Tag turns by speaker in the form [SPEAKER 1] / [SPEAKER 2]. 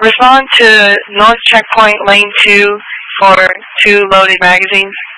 [SPEAKER 1] Respond to North Checkpoint Lane 2 for 2 loaded magazines.